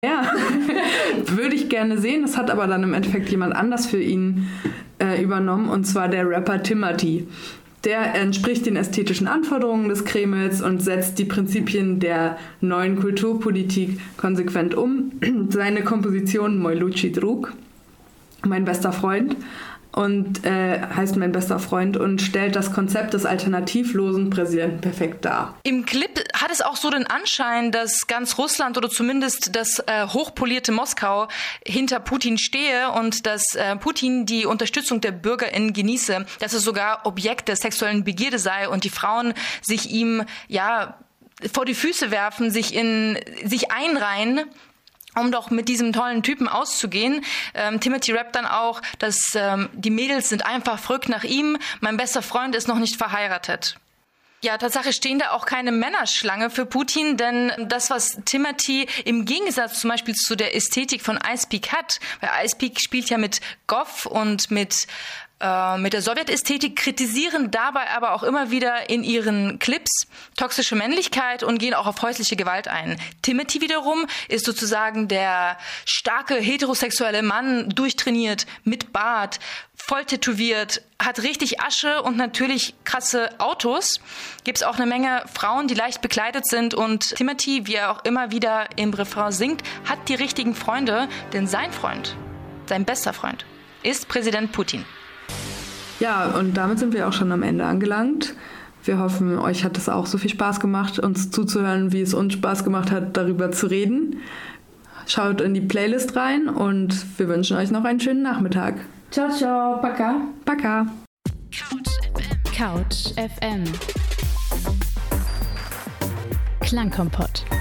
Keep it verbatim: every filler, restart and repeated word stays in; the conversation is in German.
Ja, würde ich gerne sehen. Das hat aber dann im Endeffekt jemand anders für ihn äh, übernommen, und zwar der Rapper Timati. Der entspricht den ästhetischen Anforderungen des Kremls und setzt die Prinzipien der neuen Kulturpolitik konsequent um. Seine Komposition Moj ljubi drug, mein bester Freund, und äh, heißt mein bester Freund und stellt das Konzept des alternativlosen Präsidenten perfekt dar. Im Clip hat es auch so den Anschein, dass ganz Russland oder zumindest das äh, hochpolierte Moskau hinter Putin stehe und dass äh, Putin die Unterstützung der BürgerInnen genieße, dass es sogar Objekt der sexuellen Begierde sei und die Frauen sich ihm ja vor die Füße werfen, sich in sich einreihen, um doch mit diesem tollen Typen auszugehen. Ähm, Timati rappt dann auch, dass ähm, die Mädels sind einfach verrückt nach ihm, mein bester Freund ist noch nicht verheiratet. Ja, Tatsache stehen da auch keine Männerschlange für Putin, denn das, was Timati im Gegensatz zum Beispiel zu der Ästhetik von Ice Peak hat, weil Ice Peak spielt ja mit Goth und mit mit der Sowjetästhetik, kritisieren dabei aber auch immer wieder in ihren Clips toxische Männlichkeit und gehen auch auf häusliche Gewalt ein. Timati wiederum ist sozusagen der starke heterosexuelle Mann, durchtrainiert, mit Bart, voll tätowiert, hat richtig Asche und natürlich krasse Autos. Gibt es auch eine Menge Frauen, die leicht bekleidet sind, und Timati, wie er auch immer wieder im Refrain singt, hat die richtigen Freunde, denn sein Freund, sein bester Freund, ist Präsident Putin. Ja, und damit sind wir auch schon am Ende angelangt. Wir hoffen, euch hat es auch so viel Spaß gemacht, uns zuzuhören, wie es uns Spaß gemacht hat, darüber zu reden. Schaut in die Playlist rein und wir wünschen euch noch einen schönen Nachmittag. Ciao, ciao, Paka. Paka. Couch F M. Klangkompott.